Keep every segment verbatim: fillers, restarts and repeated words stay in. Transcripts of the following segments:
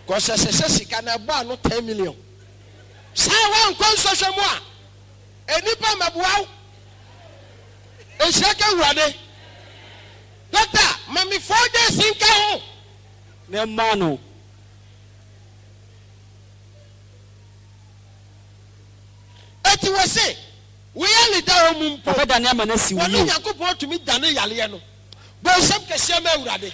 Cause sɛ sika na bɔ ano ten million. Saa wa nkɔ nsɔhwɛ mu a enipa mabuaw. Ehyia ka wurade. Doctor, mami four days nka ho. Ne mano. Eti we say, we are leader omumpo. Papa Daniel manasi wo. Wonu Yakobon tumi dane yale no. Bo sem kese ma wurade.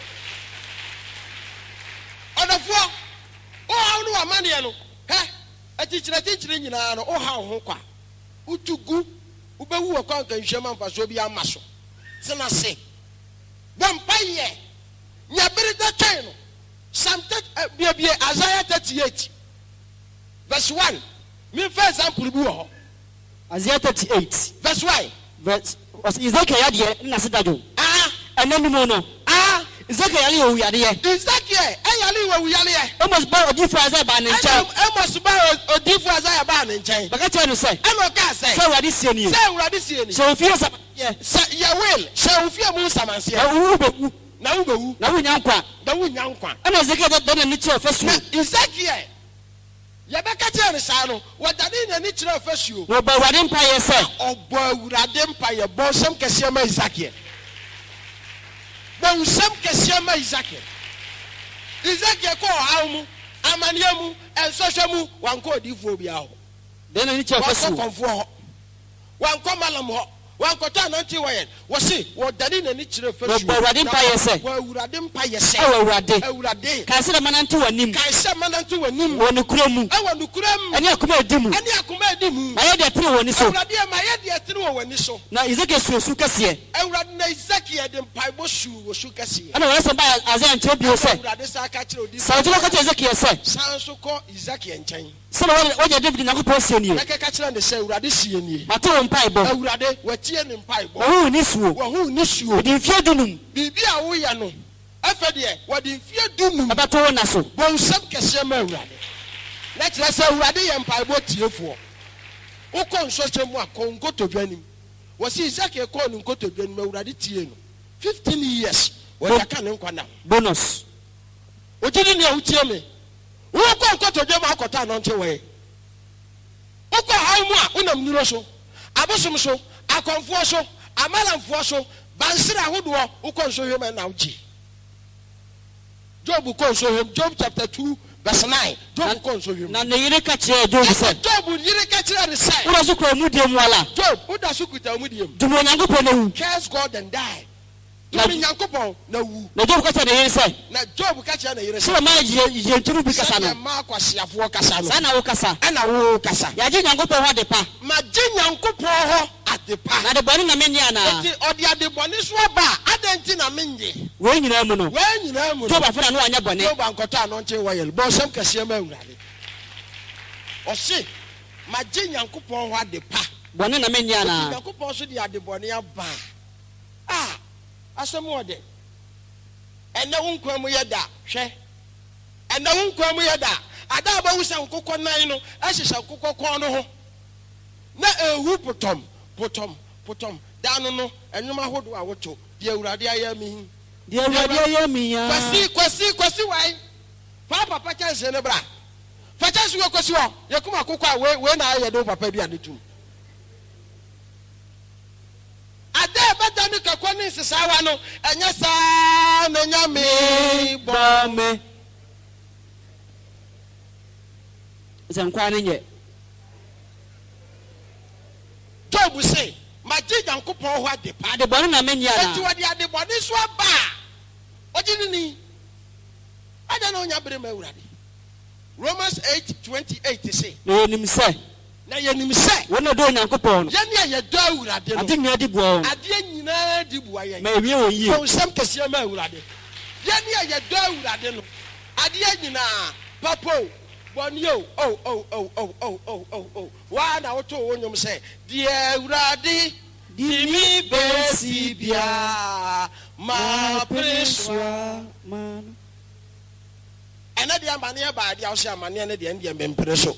Odafo, o ha no amane no. He, eti kire eti kire nyina no, o ha ho kwa. Utugu, ubewu akwa nka nhwema mpaso bi amaso. Sena se. Vampire. Nyabere da twen no. Psalm thirty, Isaiah thirty-eight. Verse one. Me for example bi wo. Isaiah thirty-eight. Verse one. Verse was Ezekiel yade na sedajo. Ah, enenu mo no. Ah, Ezekiel yale wo yade ye. Ezekiel eyale wo yale ye. Almost ba odifo Isaiah ba ne nchen. Almost ba odifo Isaiah ba ne nchen. Baka tell no say. E no ka say. Say wadi sie ni. Say wadi sie ni. So ofie sa ye. Say ya will. Say ofie mu samanse. Na wo bewu. Na wo bewu. Na wo nyankwa. Na wo nyankwa. E na Ezekiel da na ni che ofasu. Ezekiel ya beka tell ni sa no, wadani na ni kire ofasu. No ba wade mpa ye say. Obo awurade mpa ye bo sem kese ma Ezekiel. Bon sem kese ma Ezekiel. Ezekiel ko hawo mu, amane mu, ensohwe mu, wanko odifo bia ho. Den na ni che ofasu. Wanko konfo ho. Wanko malam ho. Wanko ta na nti wayen. Wo se, wadani na ni kire ofasu. No ba wade mpa ye say. Wo awurade mpa ye say. E wo awurade. Awurade. Ka se da mananti wanim. Ka se mananti wanim. Wo ne kuramu. E wo ne kuramu. Ani akoma edimu. Ani akoma edimu. Ma ye de tire woni so. Awurade ma ye de tire woni so. Na Ezekiel susu kase. Awurade na Ezekiel de mpaibo su wo su kase. Ana wo se ba Isaiah nche bi o se. Awurade sa ka kire odi. Sa ojo ka kire Ezekiel se. San so ko Ezekiel nchen. Se wo je David Nyankopon se ni e. Na ka ka kire ne se Awurade sie ni. Mato mpaibo. Awurade watie ne mpaibo. Wo ni suo. Wo ni suo. Odi mfie dunum. Bibi a wo ya no. Afa de wodi mfie dunum. Abato wo na so. Bon sam kase ma Awurade. Na kire se Awurade ye mpaibo tiefo. Ukon so chemu akon kotodwanim. Wasi Ezekiel ko no kotodwanim Awurade tie no. fifteen years. Wo ya ka ne nkwa na. Bonus. Ojini ne utie me. Wo ko kotodwam akota no nche we. Uko hawo mu a unam nuro so. Abosom so, akonfo so, amalamfo so, bansira hodo uko so hwem na uji. Job ko so hwem, Job chapter two verse nine. Job ko so hwem. Na ne yire ka kire Job se. Job yire ka kire ne se. Ura so ko mu die mu ala. Job, uda so kuta mu die mu. Dumo Nyankopon na wu. Curse God and die. Dumo Nyankopon na wu. Na Job ka kire ne yire se. Na Job ka kire ne yire se. So ma je je nturu bi kasa no. Ma kwasiafo kasa no. Sa na wo kasa. Ana wo kasa. Ya je Nyankopon ho de pa. Ma je Nyankopon ho ade pa. Na de boni na menye ana. Enti odi ade boni so ba, adenti na menye. We nyina mu no. We nyina mu no. Job afana no anya boni. Job ankota ano nche wayel. Bo sem kase ma Awurade. O se, ma je Nyankopon ho ade pa. Boni na menye ana. Nyankopon so de ade boni aba. Ah, asem ode. Ene wo nkwa mu yeda, hwe. Ene wo nkwa mu yeda. Ada ba wusa nkokọ nan no, ahyehyɛ nkokọ kɔn no ho. Na ewu potom, potom, potom. Dano no, enwuma hodo a woto. Die Awurade aye mi. Die Awurade aye mi ya. Kwasi, kwasi, kwasi wai. Pa papa chance ne bra. Fa chance wo kwasi wo. Ye kuma kokọ a we we na aye do papa bi adetum. Ada ba danu ka kwani sesawa no, enya sa na nya me bo me. Zankwa ne nye. Job say, "My Nyankopon ho ade pa." Ade boni na menye ana. Enti wadi ade boni so aba. Ojini ni. Ada na onya bere ma Awurade. Romans eight twenty-eight say. No nim say. Na ye nim say. Wona do Nyankopon no. Ye ne ye do Awurade no. Ade nya di buo. Ade nyina di buo ye. Ma ewie wo yie. Ko sem kese ma Awurade. Ye ne ye do Awurade no. Ade nyina papo. Bonio, oh, oh, oh, oh, oh, oh, oh, oh. Why now to wonyum say, dear Radi, di mi besibia, ma preswa man. And at the amania by the Aussia Mania and the Indian Bempreso.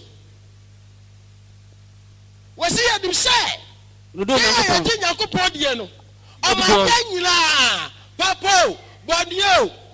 Was he at him say? No, don't think I could podiano. Oh, my Papo, Bonio.